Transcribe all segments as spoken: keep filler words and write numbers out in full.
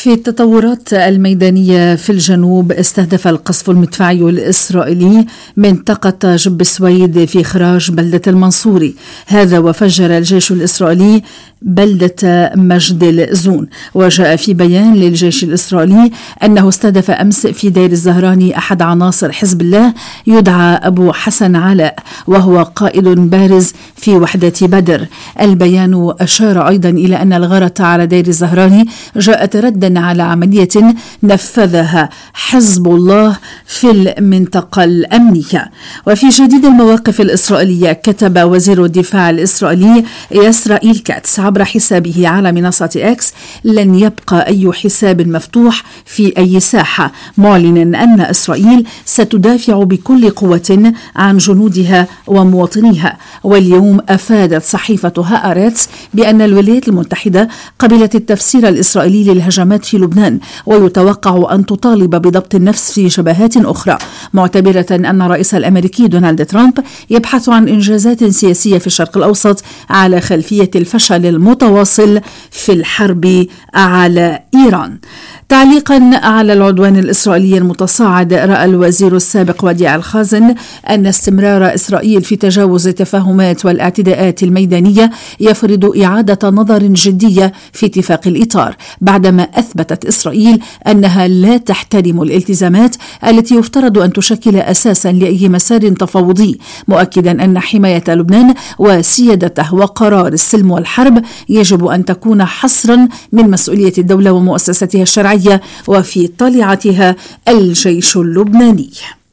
في التطورات الميدانية في الجنوب، استهدف القصف المدفعي الإسرائيلي منطقة جب السويد في خراج بلدة المنصوري، هذا وفجر الجيش الإسرائيلي بلدة مجد الزون. وجاء في بيان للجيش الإسرائيلي أنه استهدف أمس في دير الزهراني أحد عناصر حزب الله يدعى أبو حسن علاء، وهو قائد بارز في وحدة بدر. البيان أشار أيضا إلى أن الغارة على دير الزهراني جاءت ردا على عملية نفذها حزب الله في المنطقة الأمنية. وفي جديد المواقف الإسرائيلية، كتب وزير الدفاع الإسرائيلي إسرائيل كاتس عبر حسابه على منصة إكس: لن يبقى أي حساب مفتوح في أي ساحة، معلنا أن إسرائيل ستدافع بكل قوة عن جنودها ومواطنيها. واليوم أفادت صحيفة هآرتس بأن الولايات المتحدة قبلت التفسير الإسرائيلي للهجمات في لبنان، ويتوقع أن تطالب بضبط النفس في جبهات أخرى، معتبرة أن الرئيس الأمريكي دونالد ترامب يبحث عن إنجازات سياسية في الشرق الأوسط على خلفية الفشل المتواصل في الحرب على إيران. تعليقا على العدوان الإسرائيلي المتصاعد، رأى الوزير السابق وديع الخازن أن استمرار إسرائيل في تجاوز التفاهمات والاعتداءات الميدانية يفرض إعادة نظر جدية في اتفاق الإطار، بعدما أثبتت إسرائيل أنها لا تحترم الالتزامات التي يفترض أن تشكل أساسا لأي مسار تفاوضي، مؤكدا أن حماية لبنان وسيادته وقرار السلم والحرب يجب أن تكون حصرا من مسؤولية الدولة ومؤسستها الشرعية وفي طليعتها الجيش اللبناني.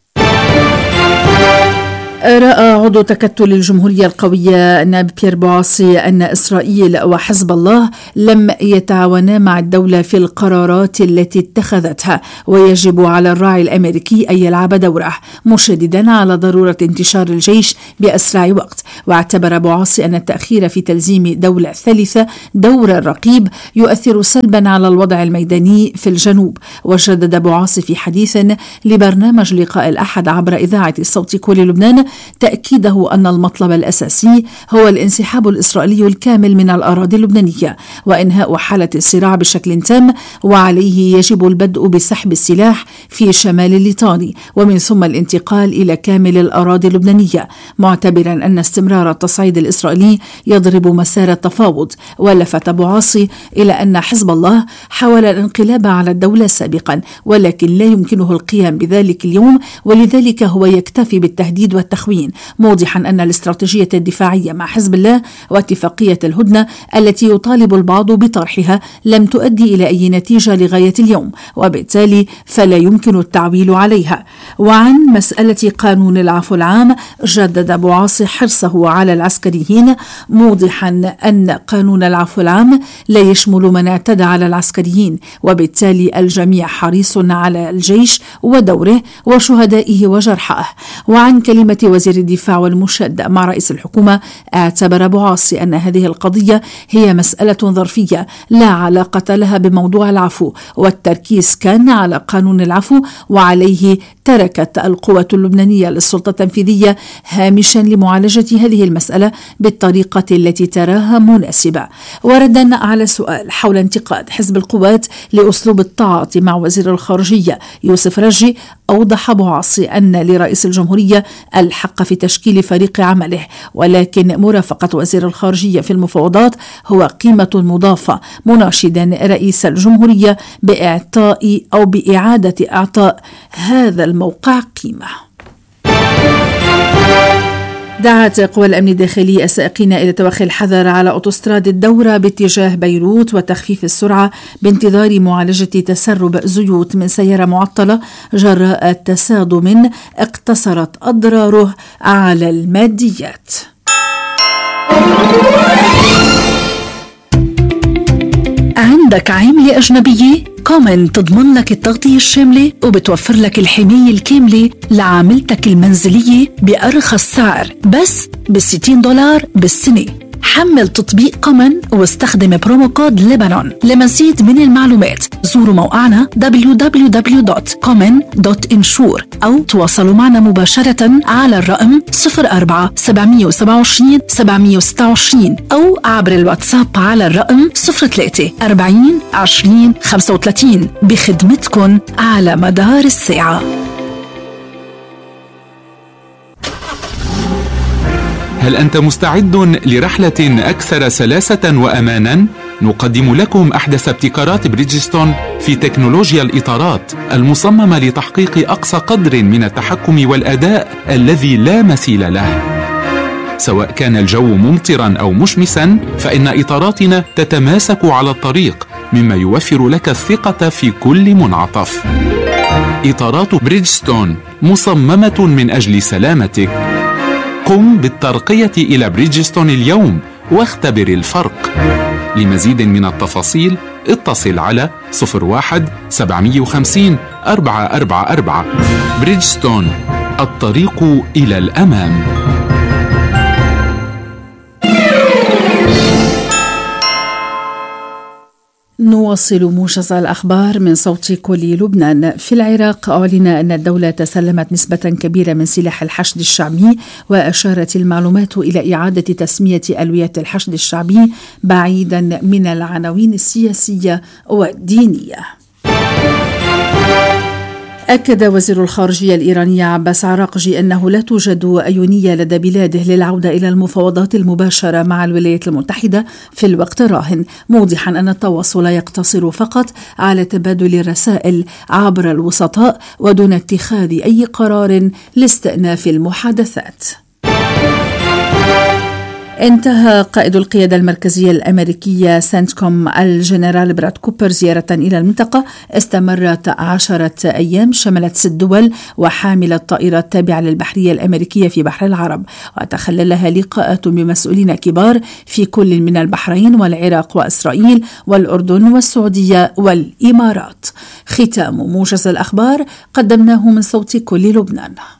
رأى عضو تكتل الجمهورية القوية نائب بيير بوعاصي أن إسرائيل وحزب الله لم يتعاونا مع الدولة في القرارات التي اتخذتها، ويجب على الراعي الأمريكي أن يلعب دوره، مشددا على ضرورة انتشار الجيش بأسرع وقت. واعتبر بوعاصي أن التأخير في تلزيم دولة ثالثة دور الرقيب يؤثر سلبا على الوضع الميداني في الجنوب. وجدد بوعاصي في حديث لبرنامج لقاء الأحد عبر إذاعة الصوت كل لبنان تأكيده أن المطلب الأساسي هو الانسحاب الإسرائيلي الكامل من الأراضي اللبنانية وإنهاء حالة الصراع بشكل تام، وعليه يجب البدء بسحب السلاح في شمال الليطاني ومن ثم الانتقال إلى كامل الأراضي اللبنانية، معتبرا أن استمرار التصعيد الإسرائيلي يضرب مسار التفاوض. ولفت بوعاصي إلى أن حزب الله حاول الانقلاب على الدولة سابقا، ولكن لا يمكنه القيام بذلك اليوم، ولذلك هو يكتفي بالتهديد والتخوين، موضحا أن الاستراتيجية الدفاعية مع حزب الله واتفاقية الهدنة التي يطالب البعض بطرحها لم تؤدي إلى أي نتيجة لغاية اليوم، وبالتالي فلا يمكن التعويل عليها. وعن مسألة قانون العفو العام، جدد بوعاصي حرصه على العسكريين، موضحا أن قانون العفو العام لا يشمل من اعتدى على العسكريين، وبالتالي الجميع حريص على الجيش ودوره وشهدائه وجرحاه. وعن كلمة وزير الدفاع والمشادة مع رئيس الحكومة، اعتبر بوعاصي أن هذه القضية هي مسألة ظرفية لا علاقة لها بموضوع العفو، والتركيز كان على قانون العفو، وعليه تركت القوة اللبنانية للسلطة التنفيذية هامشا لمعالجة هذه المسألة بالطريقة التي تراها مناسبة. وردا على سؤال حول انتقاد حزب القوات لأسلوب التعاطي مع وزير الخارجية يوسف رجي، أوضح بوعاصي أن لرئيس الجمهورية الحق في تشكيل فريق عمله، ولكن مرافقة وزير الخارجية في المفاوضات هو قيمة مضافة، مناشدا رئيس الجمهورية بإعطاء أو بإعادة إعطاء هذا الموقع قيمة. دعت قوى الأمن الداخلي السائقين إلى توخي الحذر على أوتوستراد الدورة باتجاه بيروت وتخفيف السرعة بانتظار معالجة تسرب زيوت من سيارة معطلة جراء تصادم اقتصرت أضراره على الماديات. عندك عملة أجنبية؟ كومن تضمن لك التغطية الشاملة وبتوفر لك الحماية الكاملة لعاملتك المنزلية بأرخص سعر، بس بستين دولار بالسنة. حمل تطبيق كومن واستخدم برومو كود لبنان. لمزيد من المعلومات زوروا موقعنا دبليو دبليو دبليو دوت كومن دوت انشور أو تواصلوا معنا مباشرة على الرقم صفر أربعة سبعمية وسبعة وعشرين سبعمية وستة وعشرين أو عبر الواتساب على الرقم صفر ثلاثة أربعين عشرين خمسة وثلاثين بخدمتكم على مدار الساعة. هل أنت مستعد لرحلة أكثر سلاسة وأماناً؟ نقدم لكم أحدث ابتكارات بريدجستون في تكنولوجيا الإطارات المصممة لتحقيق أقصى قدر من التحكم والأداء الذي لا مثيل له. سواء كان الجو ممطراً أو مشمساً، فإن إطاراتنا تتماسك على الطريق، مما يوفر لك الثقة في كل منعطف. إطارات بريدجستون مصممة من أجل سلامتك. قم بالترقية إلى بريدجستون اليوم واختبر الفرق. لمزيد من التفاصيل اتصل على صفر واحد سبعمية وخمسين أربعة أربعة أربعة. بريدجستون، الطريق إلى الأمام. نواصل موجز الأخبار من صوت كل لبنان. في العراق أعلن أن الدولة تسلمت نسبة كبيرة من سلاح الحشد الشعبي، وأشارت المعلومات إلى إعادة تسمية ألوية الحشد الشعبي بعيدا من العناوين السياسية والدينية. أكد وزير الخارجية الإيراني عباس عراقجي أنه لا توجد أي نية لدى بلاده للعودة إلى المفاوضات المباشرة مع الولايات المتحدة في الوقت الراهن، موضحا أن التواصل يقتصر فقط على تبادل الرسائل عبر الوسطاء ودون اتخاذ أي قرار لاستئناف المحادثات. انتهى قائد القيادة المركزية الأمريكية سنتكوم الجنرال براد كوبر زيارة إلى المنطقة استمرت عشرة أيام، شملت ست دول وحاملة طائرات تابعة للبحرية الأمريكية في بحر العرب، وتخللها لقاءات بمسؤولين كبار في كل من البحرين والعراق وإسرائيل والأردن والسعودية والإمارات. ختام موجز الأخبار قدمناه من صوت كل لبنان.